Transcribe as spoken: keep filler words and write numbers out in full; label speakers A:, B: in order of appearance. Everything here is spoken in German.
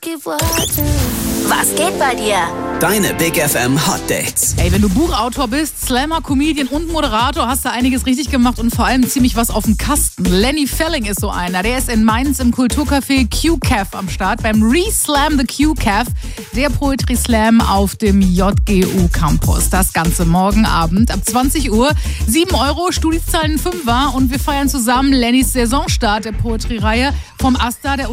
A: Was geht bei dir?
B: Deine Big F M Hot Dates.
C: Ey, wenn du Buchautor bist, Slammer, Comedian und Moderator, hast du einiges richtig gemacht und vor allem ziemlich was auf dem Kasten. Lenny Felling ist so einer. Der ist in Mainz im Kulturcafé Q-Caf am Start beim Re-Slam the Q-Caf, der Poetry Slam auf dem J G U Campus. Das Ganze morgen Abend ab zwanzig Uhr. sieben Euro, Studiezahlen fünfer und wir feiern zusammen Lennys Saisonstart der Poetry-Reihe vom Asta, der